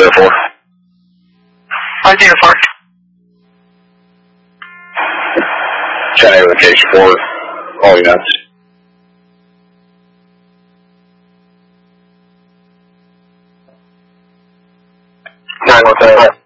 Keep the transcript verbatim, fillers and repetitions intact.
zero four. five zero four. China location four, all units. nine one seven.